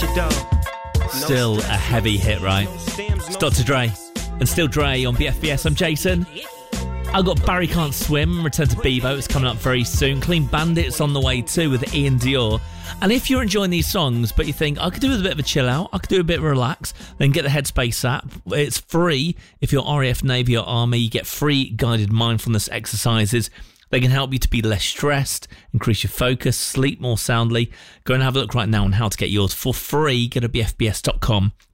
Still a heavy hit, right? It's Dr. Dre and Still Dre on BFBS. I'm Jason. I've got Barry Can't Swim, Return to Bevo. It's coming up very soon. Clean Bandits on the way too with Ian Dior. And if you're enjoying these songs, but you think, I could do with a bit of a chill out, I could do a bit of a relax, then get the Headspace app. It's free. If you're RAF, Navy or Army, you get free guided mindfulness exercises. They can help you to be less stressed, increase your focus, sleep more soundly. Go and have a look right now on how to get yours for free. Go to bfbs.com